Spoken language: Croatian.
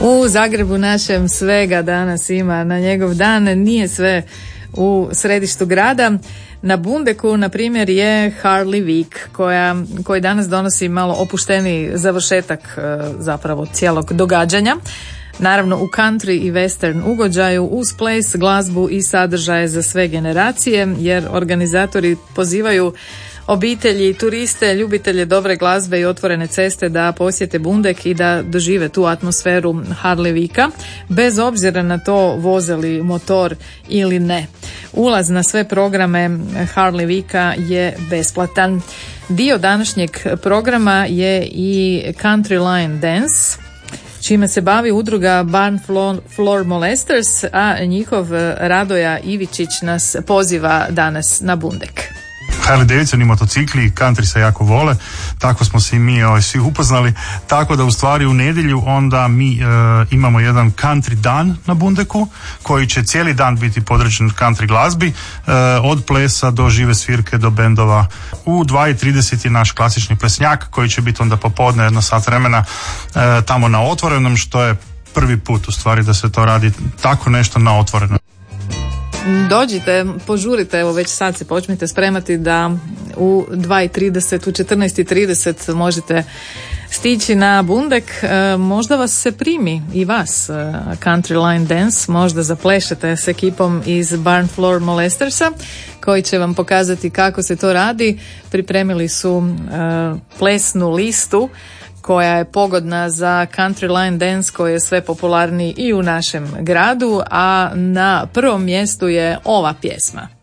U Zagrebu našem svega danas ima na njegov dan, nije sve u središtu grada. Na Bundeku, na primjer, je Harley Week, koji danas donosi malo opušteniji završetak zapravo cijelog događanja. Naravno u country i western ugođaju uz ples, glazbu i sadržaje za sve generacije, jer organizatori pozivaju obitelji, turiste, ljubitelje dobre glazbe i otvorene ceste da posjete Bundek i da dožive tu atmosferu Harley Weeka, bez obzira na to voze li motor ili ne. Ulaz na sve programe Harley Weeka je besplatan. Dio današnjeg programa je i Country Line Dance, čime se bavi udruga Barn Floor Molesters, a njihov Radoja Ivičić nas poziva danas na Bundek. Harley Davidson i motocikli i country se jako vole, tako smo se i mi svi upoznali, tako da u stvari u nedjelju onda mi imamo jedan country dan na Bundeku koji će cijeli dan biti podređen country glazbi, od plesa do žive svirke do bendova. U 2:30 je naš klasični plesnjak koji će biti onda popodne jedno sat vremena tamo na otvorenom, što je prvi put u stvari da se to radi tako nešto na otvorenom. Dođite, požurite, evo već sad se počnite spremati da u 2:30, u 14:30 možete stići na Bundek. Možda vas se primi i vas Country Line Dance, možda zaplešete s ekipom iz Barn Floor Molestersa koji će vam pokazati kako se to radi. Pripremili su plesnu listu koja je pogodna za Country Line Dance koji je sve popularniji i u našem gradu, a na prvom mjestu je ova pjesma.